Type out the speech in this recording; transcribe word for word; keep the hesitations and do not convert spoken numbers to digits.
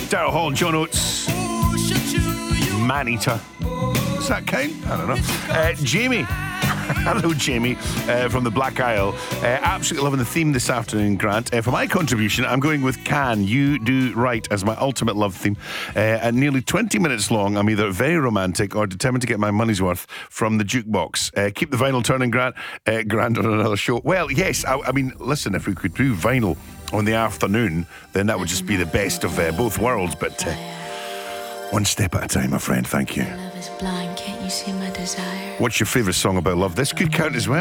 Daryl Hall, John Oates, Man-Eater. Does that count? I don't know. Uh, Jamie. Hello, Jamie, uh, from the Black Isle. Uh, absolutely loving the theme this afternoon, Grant. Uh, for my contribution, I'm going with Can You Do Right as my ultimate love theme. Uh, at nearly twenty minutes long, I'm either very romantic or determined to get my money's worth from the jukebox. Uh, keep the vinyl turning, Grant. Uh, Grant on another show. Well, yes, I, I mean, listen, if we could do vinyl on the afternoon, then that would just be the best of uh, both worlds. But uh, one step at a time, my friend. Thank you. Love is blind, can't you see my desire? What's your favourite song about love? This could count as well.